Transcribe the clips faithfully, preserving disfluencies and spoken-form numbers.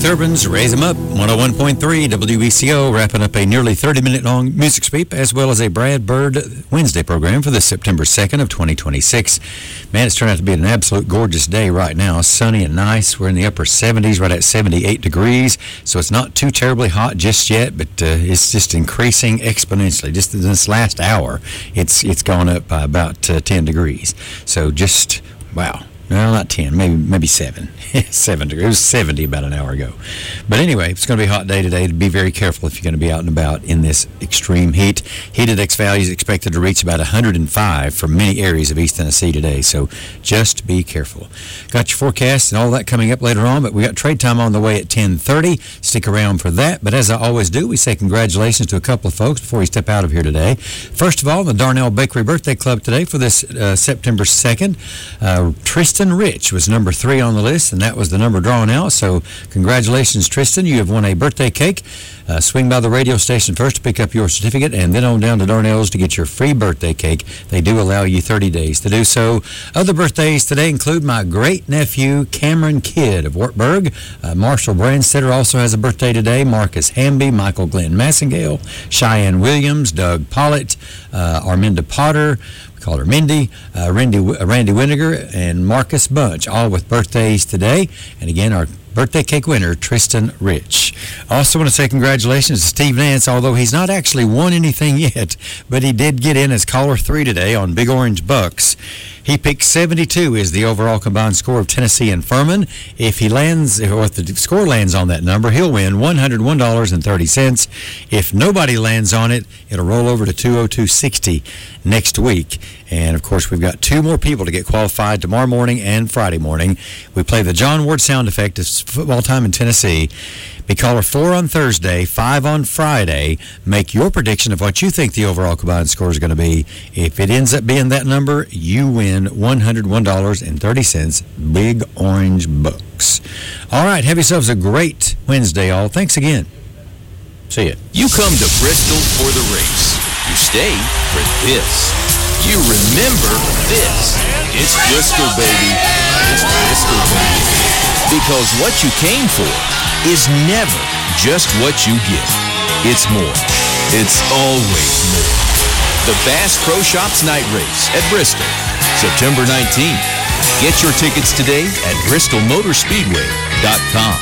Thurbans, Raise 'em Up, one oh one point three W E C O, wrapping up a nearly thirty-minute long music sweep, as well as a Brad Bird Wednesday program for the September second of twenty twenty-six. Man, it's turned out to be an absolute gorgeous day right now. Sunny and nice. We're in the upper seventies, right at seventy-eight degrees, so it's not too terribly hot just yet, but uh, it's just increasing exponentially. Just in this last hour, it's it's gone up by about uh, ten degrees. So just, wow. No, not ten, maybe maybe seven. seven degrees. It was seventy about an hour ago. But anyway, it's going to be a hot day today. Be very careful if you're going to be out and about in this extreme heat. Heat index values expected to reach about one hundred five for many areas of East Tennessee today, so just be careful. Got your forecast and all that coming up later on, but we got trade time on the way at ten thirty. Stick around for that. But as I always do, we say congratulations to a couple of folks before we step out of here today. First of all, the Darnell Bakery Birthday Club today for this uh, September second. Uh, Tristan Rich was number three on the list, and that was the number drawn out. So congratulations, Tristan. You have won a birthday cake. Uh, swing by the radio station first to pick up your certificate, and then on down to Darnell's to get your free birthday cake. They do allow you thirty days to do so. Other birthdays today include my great-nephew, Cameron Kidd of Wartburg. Uh, Marshall Brandstetter also has a birthday today. Marcus Hamby, Michael Glenn Massingale, Cheyenne Williams, Doug Pollitt, uh, Arminda Potter, call her Mindy, uh, Randy, uh, Randy Winiger, and Marcus Bunch, all with birthdays today. And again, our birthday cake winner, Tristan Rich. I also want to say congratulations to Steve Nance, although he's not actually won anything yet, but he did get in as caller three today on Big Orange Bucks. He picked seventy-two as the overall combined score of Tennessee and Furman. If he lands, or if the score lands on that number, he'll win one hundred one dollars and thirty cents. If nobody lands on it, it'll roll over to two oh two sixty next week. And, of course, we've got two more people to get qualified tomorrow morning and Friday morning. We play the John Ward sound effect. It's football time in Tennessee. Be caller four on Thursday, five on Friday. Make your prediction of what you think the overall combined score is going to be. If it ends up being that number, you win one hundred one dollars and thirty cents. Big Orange Bucks. All right, have yourselves a great Wednesday, all. Thanks again. See ya. You come to Bristol for the race. You stay for this. You remember this. It's Bristol, baby. It's Bristol, baby. Because what you came for is never just what you get. It's more. It's always more. The Bass Pro Shops Night Race at Bristol, September nineteenth. Get your tickets today at bristol motor speedway dot com.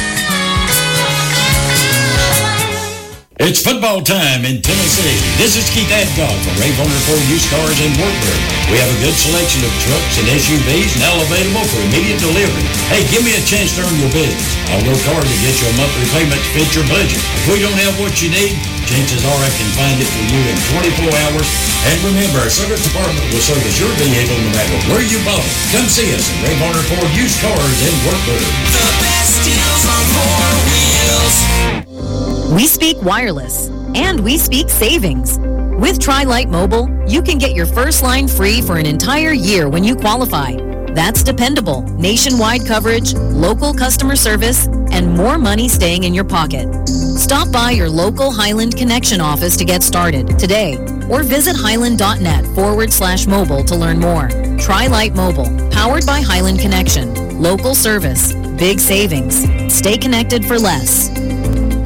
It's football time in Tennessee. This is Keith Adcock from Ray Bonner Ford Used Cars in Wartburg. We have a good selection of trucks and S U Vs now available for immediate delivery. Hey, give me a chance to earn your business. I'll work hard to get you a monthly payment to fit your budget. If we don't have what you need, chances are I can find it for you in twenty-four hours. And remember, our service department will service your vehicle no matter where you bought it. Come see us at Ray Bonner Ford Used Cars in Wartburg. The best deals on four wheels. We speak wireless, and we speak savings. With Tri-Lite Mobile, you can get your first line free for an entire year when you qualify. That's dependable, nationwide coverage, local customer service, and more money staying in your pocket. Stop by your local Highland Connection office to get started today, or visit highland.net forward slash mobile to learn more. Tri-Lite Mobile, powered by Highland Connection. Local service, big savings. Stay connected for less.